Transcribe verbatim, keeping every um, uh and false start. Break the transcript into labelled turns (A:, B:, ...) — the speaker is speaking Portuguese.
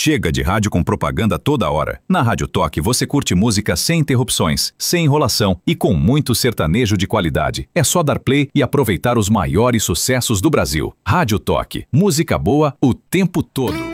A: Chega de rádio com propaganda toda hora. Na Rádio Toque você curte música sem interrupções, sem enrolação e com muito sertanejo de qualidade. É só dar play e aproveitar os maiores sucessos do Brasil. Rádio Toque, música boa o tempo todo.